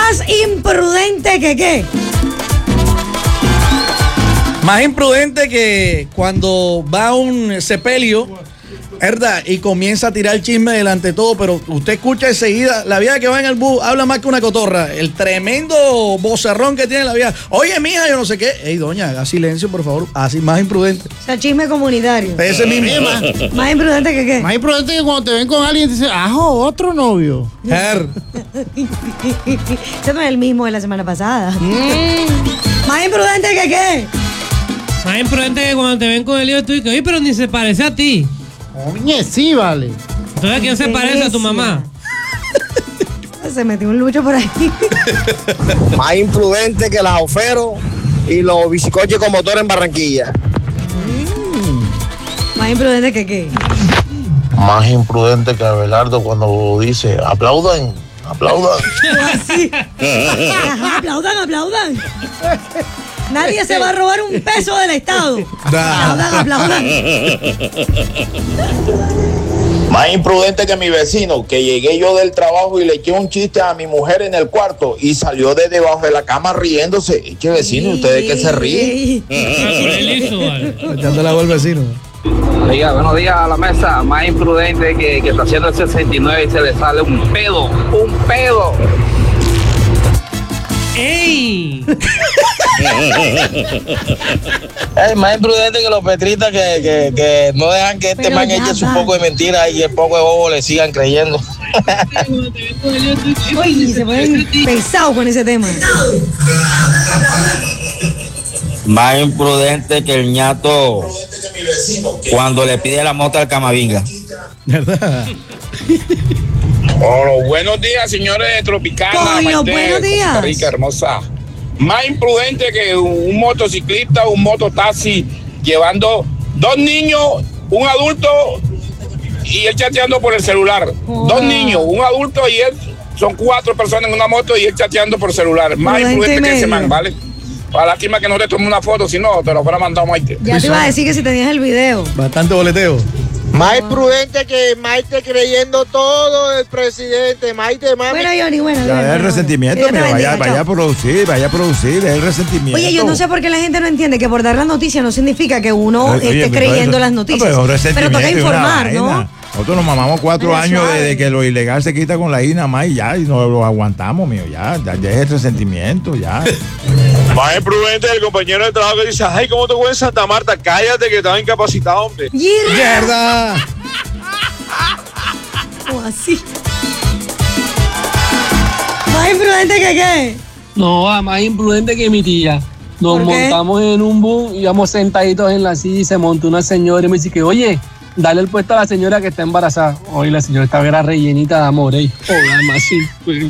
Más imprudente que qué. Más imprudente que cuando va un sepelio, ¿verdad? Y comienza a tirar chisme delante de todo, pero usted escucha enseguida, la vieja que va en el bus habla más que una cotorra. El tremendo vocerrón que tiene la vieja. Oye, mija, yo no sé qué. Ey, doña, haga silencio, por favor. Así, más imprudente. O sea, chisme comunitario. Ese mismo. Más imprudente que qué. Más imprudente que cuando te ven con alguien y te dicen, otro novio. Her. Ese no es el mismo de la semana pasada. Más imprudente que qué. Más imprudente que cuando te ven con el hijo tú y que, oye, pero ni se parece a ti. Oye, sí, vale. Entonces, ¿quién se parece a tu mamá? Se metió un lucho por ahí. Más imprudente que las oferos y los bicicoches con motor en Barranquilla. Más imprudente que qué. Más imprudente que Abelardo cuando dice, aplaudan. Así. Ajá, aplaudan. Nadie se va a robar un peso del Estado. Aplaudan. Más imprudente que mi vecino, que llegué yo del trabajo y le eché un chiste a mi mujer en el cuarto y salió de debajo de la cama riéndose. Eche vecino, ¿ustedes qué se ríen? Echando la voz al vecino. Oiga, buenos días a la mesa. Más imprudente que está haciendo el 69 y se le sale un pedo. ¡Ey! Más imprudente que los petritas que no dejan que este man eche su poco de mentira y el poco de bobo le sigan creyendo. Uy, se ponen pesados con ese tema. Más imprudente que el ñato cuando le pide la mota al Camavinga. ¿Verdad? Hola, buenos días, señores de Tropicana. Coño, buenos días. Costa Rica, hermosa. Más imprudente que un motociclista, un mototaxi, llevando 2 niños, un adulto y él chateando por el celular. 2 niños, un adulto y él, son 4 personas en una moto y él chateando por celular. Más imprudente que ese man, ¿vale? Para lástima que no te tome una foto, si no, te lo fuera mandado Maite. Ya te iba a decir que si tenías el video. Bastante boleteo. Más prudente que Maite creyendo todo del presidente. Maite, mami. Bueno, Johnny, bueno. Ya, el resentimiento, mira, vaya a producir, el resentimiento. Oye, yo no sé por qué la gente no entiende que por dar la noticia no significa que uno esté creyendo las noticias. Pero toca informar, ¿no? Nosotros nos mamamos 4 años de que lo ilegal se quita con la I nada más y ya, y nos lo aguantamos, mío, ya es el resentimiento, ya. Más imprudente el compañero de trabajo que dice, ay, ¿cómo te voy en Santa Marta? Cállate que estaba incapacitado, hombre. ¡Mierda! O así. ¿Más imprudente que qué? No, más imprudente que mi tía. Nos montamos en un bus, íbamos sentaditos en la silla y se montó una señora y me dice que, oye, dale el puesto a la señora que está embarazada. Hoy la señora estaba rellenita de amor, ¿eh? Joder, más